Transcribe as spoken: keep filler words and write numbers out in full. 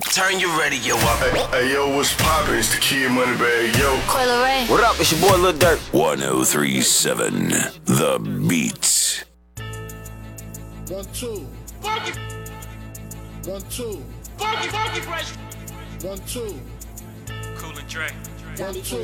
Turn your radio up. Hey, hey yo, what's poppin'? It's the Kid Moneybagg, yo. Coil Ray. What up? It's your boy Lil Durk. one oh three point seven The Beats. One, two. Funky. One, two. Funky, funky fresh. One, two. Cool and Dre. One, two.